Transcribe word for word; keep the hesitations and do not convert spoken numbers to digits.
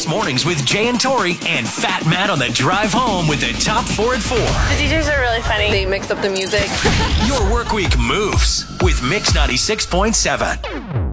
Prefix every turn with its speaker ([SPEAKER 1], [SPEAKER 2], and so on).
[SPEAKER 1] Mix Mornings with Jay and Tori and Fat Matt on the drive home with the top four at four.
[SPEAKER 2] The D Js are really funny.
[SPEAKER 3] They mix up the music.
[SPEAKER 1] Your work week moves with Mix ninety-six point seven.